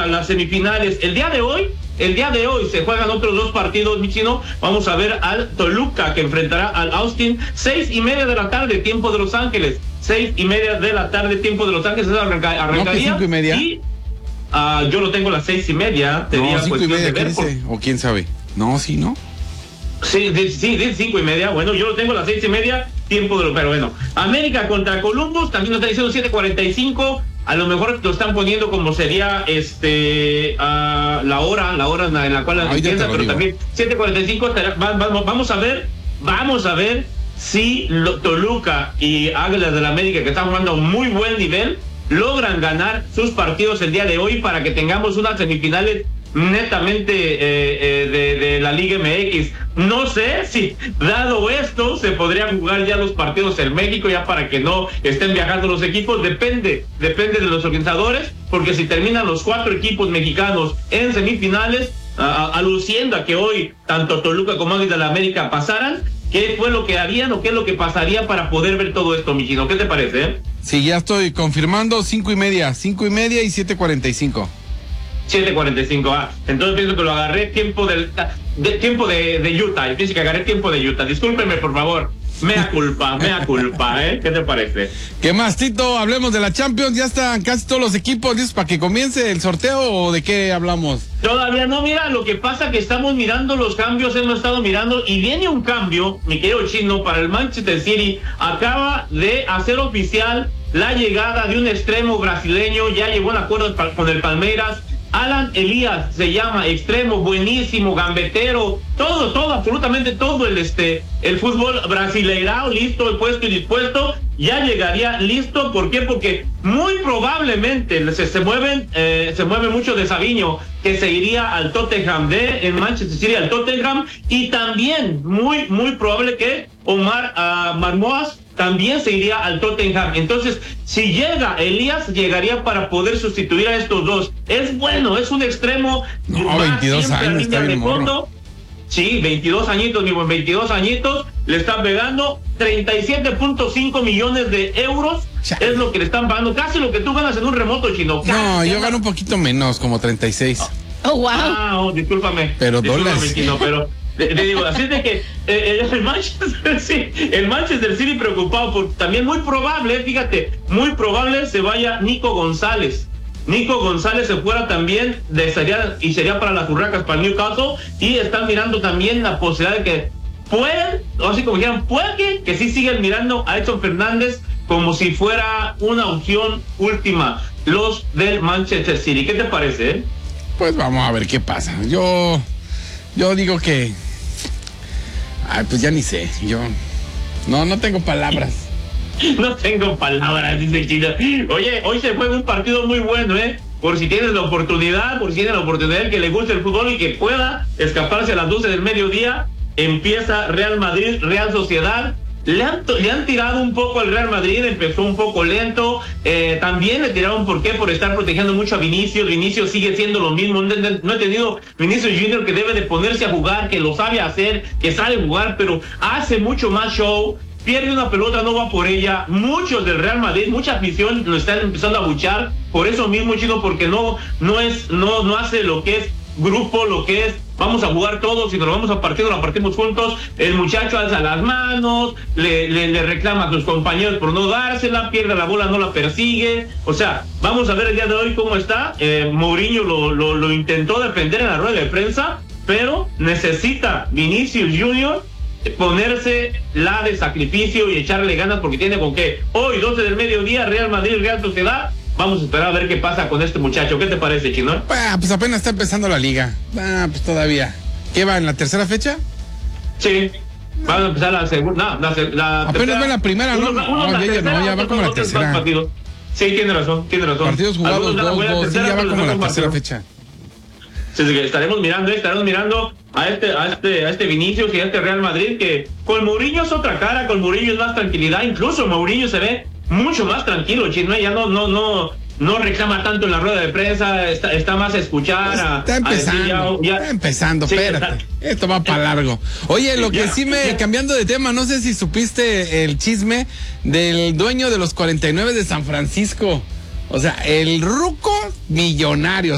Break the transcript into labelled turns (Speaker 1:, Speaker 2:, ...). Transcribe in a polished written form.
Speaker 1: las semifinales. El día de hoy se juegan otros dos partidos, mi chino. Vamos a ver al Toluca, que enfrentará al Austin, 6:30 de la tarde, tiempo de Los Ángeles. 6:30 de la tarde, tiempo de Los Ángeles. Arrancaría.
Speaker 2: ¿No, 5:30?
Speaker 1: Y yo lo tengo a las 6:30.
Speaker 2: No, 5:30, ¿qué dice? O quién sabe. No, sí, ¿no?
Speaker 1: Sí, 5:30. Bueno, yo lo tengo a las 6:30, tiempo de lo. Pero bueno, América contra Columbus, también nos está diciendo 7:45. A lo mejor lo están poniendo como sería la hora en la cual empieza, pero digo. También 7:45. Vamos a ver si Toluca y Águilas del América, que están jugando a muy buen nivel, logran ganar sus partidos el día de hoy para que tengamos unas semifinales netamente de la Liga MX. No sé si, dado esto, se podrían jugar ya los partidos en México, ya para que no estén viajando los equipos. Depende de los organizadores, porque si terminan los 4 equipos mexicanos en semifinales, aluciendo a que hoy tanto Toluca como Águilas de la América pasaran, ¿qué fue lo que harían o qué es lo que pasaría para poder ver todo esto, Michino? ¿Qué te parece?
Speaker 2: Sí, ya estoy confirmando. 5:30 y 7:45.
Speaker 1: 7:45, entonces pienso que lo agarré tiempo de Utah, pienso que agarré tiempo de Utah, discúlpeme por favor, mea culpa, ¿qué te parece?
Speaker 2: ¿Qué más, Tito? Hablemos de la Champions, ya están casi todos los equipos listos para que comience el sorteo, ¿o de qué hablamos?
Speaker 1: Todavía no, mira, lo que pasa que estamos mirando los cambios, hemos estado mirando, y viene un cambio, mi querido Chino, para el Manchester City. Acaba de hacer oficial la llegada de un extremo brasileño, ya llegó a un acuerdo con el Palmeiras. Alan Elías se llama, extremo, buenísimo, gambetero, todo, absolutamente todo el fútbol brasileirao, listo, puesto y dispuesto, ya llegaría listo. ¿Por qué? Porque muy probablemente se mueve mucho de Savinho, que se iría al Tottenham, en Manchester City al Tottenham, y también muy probable que Omar Marmoas también se iría al Tottenham. Entonces, si llega Elías, llegaría para poder sustituir a estos dos. Es bueno, es un extremo.
Speaker 2: No, 22 años, está bien morro.
Speaker 1: Sí, 22 añitos, mi buen, 22 añitos. Le están pegando 37.5 millones de euros. Chale. Es lo que le están pagando. Casi lo que tú ganas en un remoto, Chino.
Speaker 2: No, yo gano un poquito menos, como 36.
Speaker 3: Oh, wow.
Speaker 1: Discúlpame.
Speaker 2: Pero dólares.
Speaker 1: Chino, pero... Te digo, así es de que el Manchester City preocupado por, también muy probable se vaya Nico González. Nico González se fuera también, sería para las Urracas, para el Newcastle, y están mirando también la posibilidad de que puede que sí siguen mirando a Edson Fernández como si fuera una opción última, los del Manchester City. ¿Qué te parece?
Speaker 2: Pues vamos a ver qué pasa. Yo digo que... pues ya ni sé, yo no tengo palabras.
Speaker 1: No tengo palabras, dice Chino. Oye, hoy se juega un partido muy bueno, por si tienes la oportunidad, que le guste el fútbol y que pueda escaparse a las 12 del mediodía, empieza Real Madrid, Real Sociedad. Le han tirado un poco al Real Madrid, empezó un poco lento, también le tiraron por estar protegiendo mucho a Vinicius sigue siendo lo mismo, no he tenido Vinicius Junior, que debe de ponerse a jugar, que lo sabe hacer, que sabe jugar, pero hace mucho más show, pierde una pelota, no va por ella. Muchos del Real Madrid, mucha afición lo están empezando a buchar, por eso mismo, Chino, porque no hace lo que es grupo, lo que es vamos a jugar todos y nos lo vamos a partir, lo partimos juntos. El muchacho alza las manos, le reclama a sus compañeros por no dársela, pierde la bola, no la persigue. O sea, vamos a ver el día de hoy cómo está. Mourinho lo intentó defender en la rueda de prensa, pero necesita Vinicius Junior ponerse la de sacrificio y echarle ganas, porque tiene con qué. Hoy 12 del mediodía, Real Madrid, Real Sociedad. Vamos a esperar a ver qué pasa con este muchacho. ¿Qué te parece, Chino?
Speaker 2: Pues apenas está empezando la liga. Pues todavía. ¿Qué va, en la tercera fecha?
Speaker 1: Sí. Van a empezar la segunda.
Speaker 2: Apenas va la primera, ¿no? Ya va como la tercera.
Speaker 1: Sí, tiene razón.
Speaker 2: Partidos jugados, 2, ya va como la tercera fecha.
Speaker 1: Sí, estaremos mirando a este Vinicius y a este Real Madrid, que con Mourinho es otra cara, con Mourinho es más tranquilidad. Incluso Mourinho se ve mucho más tranquilo, Chino, ya no reclama tanto en la rueda de prensa, está más a escuchar.
Speaker 2: Está empezando, sí, espérate. Esto va para largo. Oye, lo que cambiando de tema, no sé si supiste el chisme del dueño de los 49 de San Francisco. O sea, el ruco millonario.